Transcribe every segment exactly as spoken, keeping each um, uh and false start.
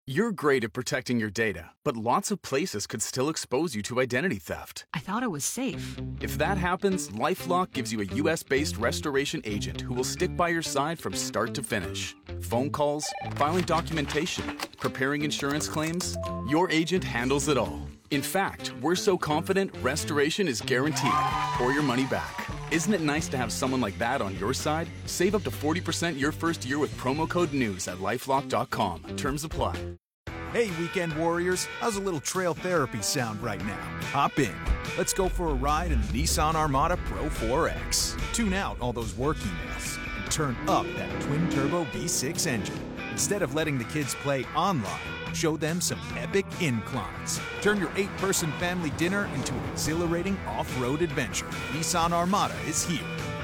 You're great at protecting your data, but lots of places could still expose you to identity theft. I thought it was safe. If that happens, LifeLock gives you a U S-based restoration agent who will stick by your side from start to finish. Phone calls, filing documentation, preparing insurance claims, your agent handles it all. In fact, we're so confident restoration is guaranteed or your money back. Isn't it nice to have someone like that on your side? Save up to forty percent your first year with promo code NEWS at lifelock dot com. Terms apply. Hey, weekend warriors, how's a little trail therapy sound right now? Hop in. Let's go for a ride in the Nissan Armada Pro four X. Tune out all those work emails and turn up that twin-turbo V six engine. Instead of letting the kids play online, show them some epic inclines. Turn your eight-person family dinner into an exhilarating off-road adventure. Nissan Armada is here.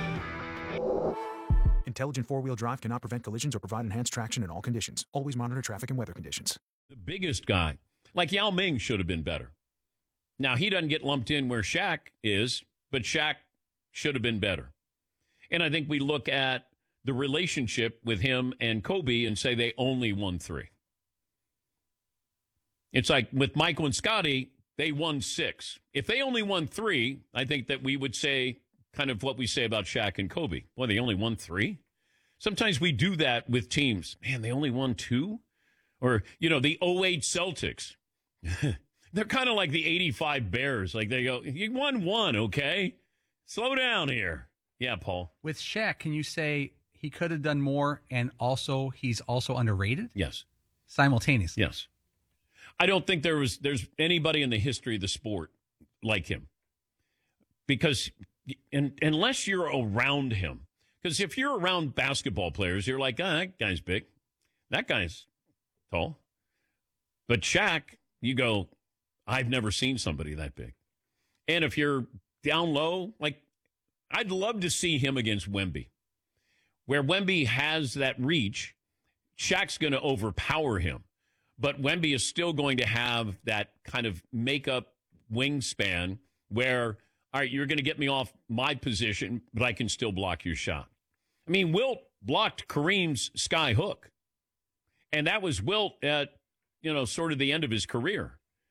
Intelligent four-wheel drive cannot prevent collisions or provide enhanced traction in all conditions. Always monitor traffic and weather conditions. The biggest guy, like Yao Ming, should have been better. Now, he doesn't get lumped in where Shaq is, but Shaq should have been better. And I think we look at the relationship with him and Kobe and say they only won three. It's like with Michael and Scotty, they won six. If they only won three, I think that we would say kind of what we say about Shaq and Kobe. Boy, they only won three? Sometimes we do that with teams. Man, they only won two? Or, you know, the oh eight Celtics. They're kind of like the eighty-five Bears. Like they go, you won one, okay? Slow down here. Yeah, Paul. With Shaq, can you say he could have done more and also he's also underrated? Yes. Simultaneously? Yes. I don't think there was there's anybody in the history of the sport like him. Because in, unless you're around him, because if you're around basketball players, you're like, oh, that guy's big. That guy's tall. But Shaq, you go, I've never seen somebody that big. And if you're down low, like, I'd love to see him against Wemby. Where Wemby has that reach, Shaq's going to overpower him. But Wemby is still going to have that kind of make-up wingspan where, all right, you're going to get me off my position, but I can still block your shot. I mean, Wilt blocked Kareem's sky hook. And that was Wilt at, you know, sort of the end of his career.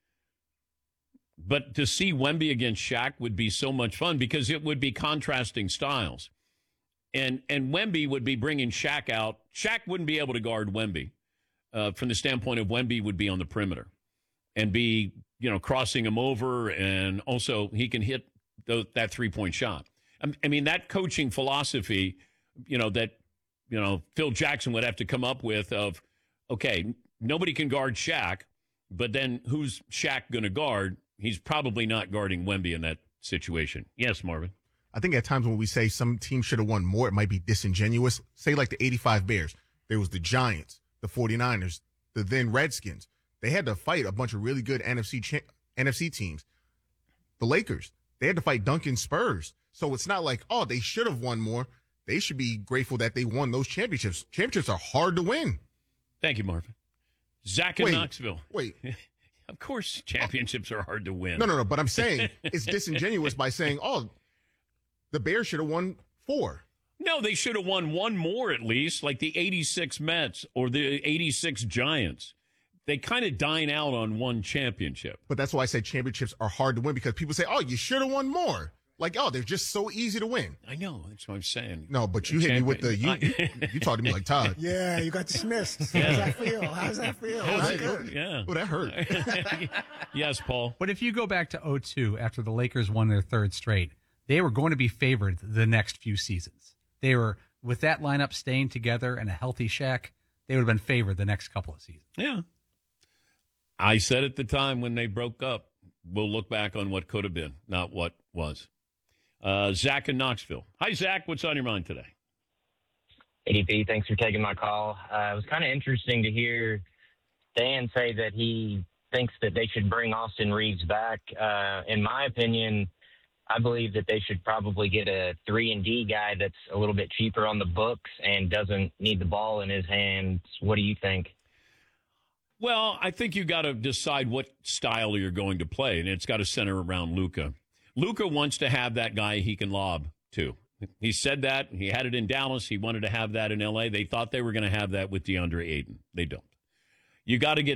But to see Wemby against Shaq would be so much fun because it would be contrasting styles. And and Wemby would be bringing Shaq out. Shaq wouldn't be able to guard Wemby uh, from the standpoint of Wemby would be on the perimeter and be, you know, crossing him over. And also he can hit the, that three-point shot. I, I mean, that coaching philosophy, you know, that, you know, Phil Jackson would have to come up with of, okay, nobody can guard Shaq, but then who's Shaq going to guard? He's probably not guarding Wemby in that situation. Yes, Marvin. I think at times when we say some team should have won more, it might be disingenuous. Say like the eighty-five Bears. There was the Giants, the forty-niners, the then Redskins. They had to fight a bunch of really good N F C cha- N F C teams. The Lakers, they had to fight Duncan Spurs. So it's not like, oh, they should have won more. They should be grateful that they won those championships. Championships are hard to win. Thank you, Marvin. Zach in wait, Knoxville. Wait. Of course, championships are hard to win. No, no, no. But I'm saying it's disingenuous by saying, oh, the Bears should have won four. No, they should have won one more at least, like the eighty-six Mets or the eighty-six Giants. They kind of dine out on one championship. But that's why I say championships are hard to win because people say, oh, you should have won more. Like, oh, they're just so easy to win. I know. That's what I'm saying. No, but you hit me with the, you, you, you talked to me like Todd. Yeah, you got dismissed. Yeah. How's that feel? How's that feel? How's That's that good. Yeah. Oh, that hurt. Yes, Paul. But if you go back to oh two, after the Lakers won their third straight, they were going to be favored the next few seasons. They were, with that lineup staying together and a healthy Shaq, they would have been favored the next couple of seasons. Yeah. I said at the time when they broke up, we'll look back on what could have been, not what was. Uh, Zach in Knoxville. Hi, Zach. What's on your mind today? A D P, thanks for taking my call. Uh, it was kind of interesting to hear Dan say that he thinks that they should bring Austin Reeves back. Uh, in my opinion, I believe that they should probably get a three and D guy that's a little bit cheaper on the books and doesn't need the ball in his hands. What do you think? Well, I think you got to decide what style you're going to play, and it's got to center around Luka. Luka wants to have that guy he can lob to. He said that. He had it in Dallas. He wanted to have that in L A. They thought they were going to have that with DeAndre Ayton. They don't. You got to get